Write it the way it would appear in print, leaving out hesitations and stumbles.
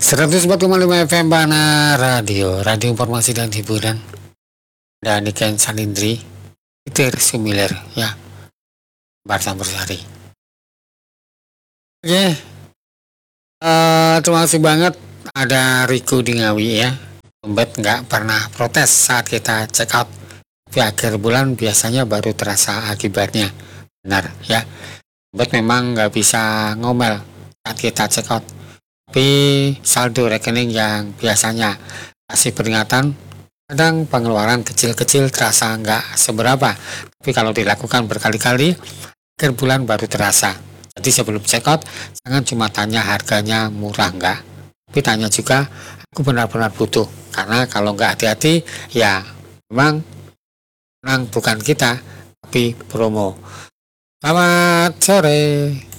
104,5 FM Bana Radio, radio informasi dan hiburan. Dan Niken Salindri, Peter Sumiler, ya, Barsa Bersari. Oke, terima kasih banget ada Riku di Ngawi ya. Dompet nggak pernah protes saat kita check out. Di akhir bulan biasanya baru terasa akibatnya. Benar ya. Dompet memang nggak bisa ngomel saat kita check out. Tapi saldo rekening yang biasanya kasih peringatan, kadang pengeluaran kecil-kecil terasa nggak seberapa. Tapi kalau dilakukan berkali-kali, akhir bulan baru terasa. Jadi sebelum check out, jangan cuma tanya harganya murah nggak, tapi tanya juga, aku benar-benar butuh. Karena kalau nggak hati-hati, ya memang menang bukan kita, tapi promo. Selamat sore.